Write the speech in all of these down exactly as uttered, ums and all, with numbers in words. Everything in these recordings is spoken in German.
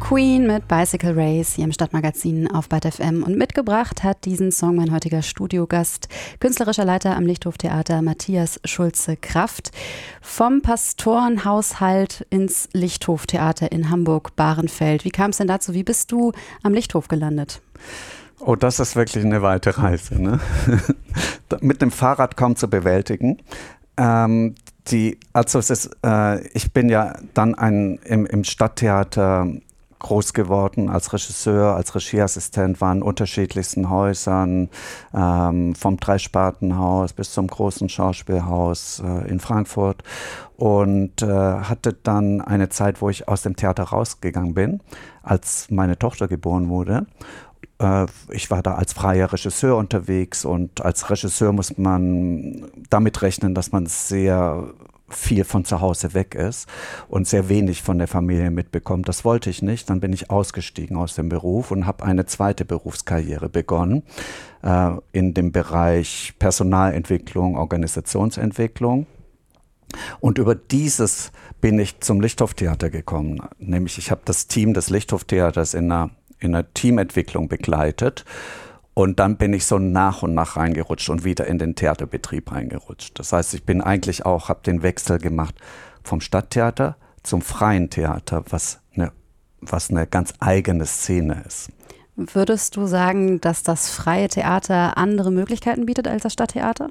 Queen mit Bicycle Race hier im Stadtmagazin auf Bad F M. Und mitgebracht hat diesen Song mein heutiger Studiogast, künstlerischer Leiter am Lichthoftheater Matthias Schulze-Kraft. Vom Pastorenhaushalt ins Lichthoftheater in Hamburg-Bahrenfeld. Wie kam es denn dazu? Wie bist du am Lichthof gelandet? Oh, das ist wirklich eine weite Reise, ne? Mit dem Fahrrad kaum zu bewältigen. Ähm, die, also es ist, äh, ich bin ja dann ein, im, im Stadttheater groß geworden als Regisseur, als Regieassistent, war in unterschiedlichsten Häusern, ähm, vom Dreispartenhaus bis zum großen Schauspielhaus äh, in Frankfurt und äh, hatte dann eine Zeit, wo ich aus dem Theater rausgegangen bin, als meine Tochter geboren wurde. Äh, ich war da als freier Regisseur unterwegs und als Regisseur muss man damit rechnen, dass man sehr viel von zu Hause weg ist und sehr wenig von der Familie mitbekommt. Das wollte ich nicht. Dann bin ich ausgestiegen aus dem Beruf und habe eine zweite Berufskarriere begonnen äh, in dem Bereich Personalentwicklung, Organisationsentwicklung. Und über dieses bin ich zum Lichthoftheater gekommen. Nämlich ich habe das Team des Lichthoftheaters in einer, in einer Teamentwicklung begleitet. Und dann bin ich so nach und nach reingerutscht und wieder in den Theaterbetrieb reingerutscht. Das heißt, ich bin eigentlich auch, habe den Wechsel gemacht vom Stadttheater zum freien Theater, was eine, was eine ganz eigene Szene ist. Würdest du sagen, dass das freie Theater andere Möglichkeiten bietet als das Stadttheater?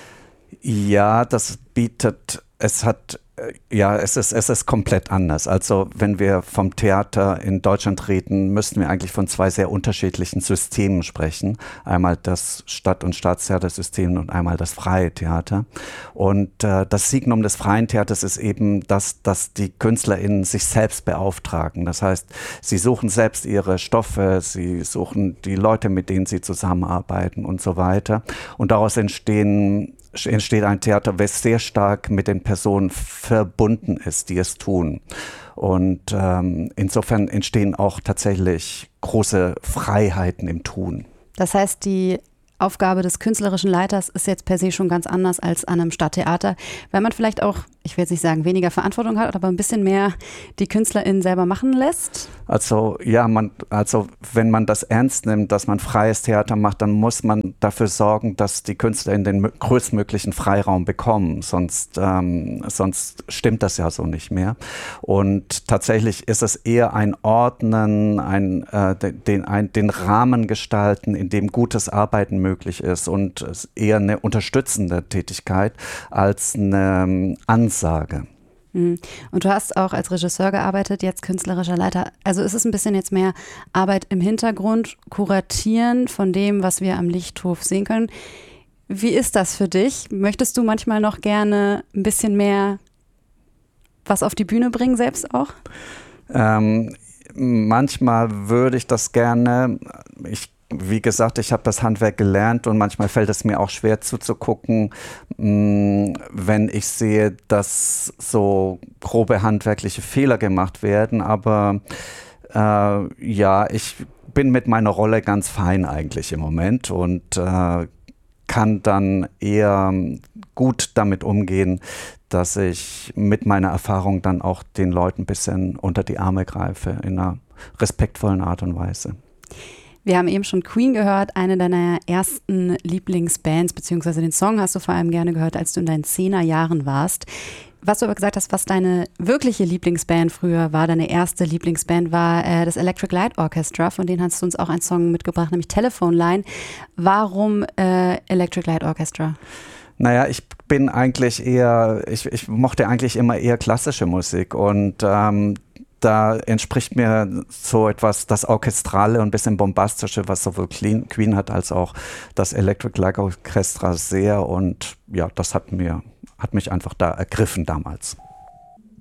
Ja, das bietet, es hat, ja, es ist, es ist komplett anders. Also wenn wir vom Theater in Deutschland reden, müssten wir eigentlich von zwei sehr unterschiedlichen Systemen sprechen. Einmal das Stadt- und Staatstheatersystem und einmal das freie Theater. Und äh, das Signum des freien Theaters ist eben, dass, dass die KünstlerInnen sich selbst beauftragen. Das heißt, sie suchen selbst ihre Stoffe, sie suchen die Leute, mit denen sie zusammenarbeiten und so weiter. Und daraus entstehen entsteht ein Theater, was sehr stark mit den Personen verbunden ist, die es tun. Und ähm, insofern entstehen auch tatsächlich große Freiheiten im Tun. Das heißt, die Aufgabe des künstlerischen Leiters ist jetzt per se schon ganz anders als an einem Stadttheater, weil man vielleicht auch, ich will jetzt nicht sagen, weniger Verantwortung hat, aber ein bisschen mehr die KünstlerInnen selber machen lässt? Also ja, man, also wenn man das ernst nimmt, dass man freies Theater macht, dann muss man dafür sorgen, dass die KünstlerInnen den größtmöglichen Freiraum bekommen, sonst, ähm, sonst stimmt das ja so nicht mehr. Und tatsächlich ist es eher ein Ordnen, ein, äh, den, ein, den Rahmen gestalten, in dem gutes Arbeiten möglich ist und eher eine unterstützende Tätigkeit als eine Ansage. Und du hast auch als Regisseur gearbeitet, jetzt künstlerischer Leiter. Also ist es ein bisschen jetzt mehr Arbeit im Hintergrund, Kuratieren von dem, was wir am Lichthof sehen können. Wie ist das für dich? Möchtest du manchmal noch gerne ein bisschen mehr was auf die Bühne bringen, selbst auch? Ähm, manchmal würde ich das gerne. Ich Wie gesagt, ich habe das Handwerk gelernt und manchmal fällt es mir auch schwer zuzugucken, mh, wenn ich sehe, dass so grobe handwerkliche Fehler gemacht werden. Aber äh, ja, ich bin mit meiner Rolle ganz fein eigentlich im Moment und äh, kann dann eher gut damit umgehen, dass ich mit meiner Erfahrung dann auch den Leuten ein bisschen unter die Arme greife in einer respektvollen Art und Weise. Wir haben eben schon Queen gehört, eine deiner ersten Lieblingsbands, beziehungsweise den Song hast du vor allem gerne gehört, als du in deinen Zehnerjahren warst. Was du aber gesagt hast, was deine wirkliche Lieblingsband früher war, deine erste Lieblingsband war äh, das Electric Light Orchestra, von denen hast du uns auch einen Song mitgebracht, nämlich Telephone Line. Warum äh, Electric Light Orchestra? Naja, ich bin eigentlich eher, ich, ich mochte eigentlich immer eher klassische Musik und ähm, da entspricht mir so etwas das Orchestrale und ein bisschen Bombastische, was sowohl Queen hat als auch das Electric Light Orchestra sehr. Und ja, das hat mir, hat mich einfach da ergriffen damals.